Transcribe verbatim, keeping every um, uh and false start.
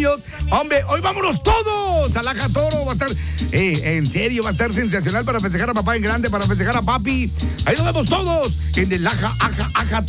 ellos. Hombre, hoy vámonos todos al Aja Toro. Va a estar, eh, en serio, va a estar sensacional para festejar a papá en grande, para festejar a papi. Ahí nos vemos todos en el Aja, Aja, Aja